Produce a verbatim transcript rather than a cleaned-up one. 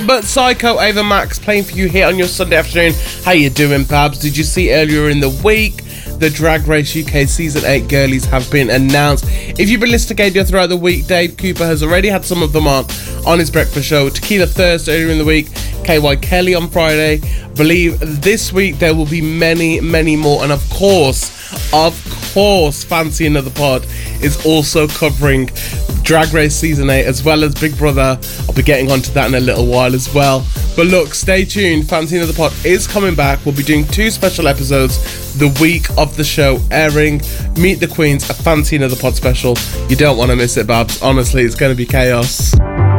Nothing but Psycho, Ava Max playing for you here on your Sunday afternoon. How you doing, Babs? Did you see earlier in the week the Drag Race U K Season eight girlies have been announced? If you've been listening to Gadio throughout the week, Dave Cooper has already had some of them on on his breakfast show. Tequila Thirst earlier in the week, K Y Kelly on Friday. I believe this week there will be many, many more. And of course, of course, Fancy Another Pod is also covering Drag Race Season eight as well as Big Brother. I'll be getting onto that in a little while as well. But look, stay tuned. Fancy Another Pod is coming back. We'll be doing two special episodes the week of the show airing. Meet the Queens, a Fancy Another Pod special. You don't want to miss it, Babs. Honestly, it's going to be chaos.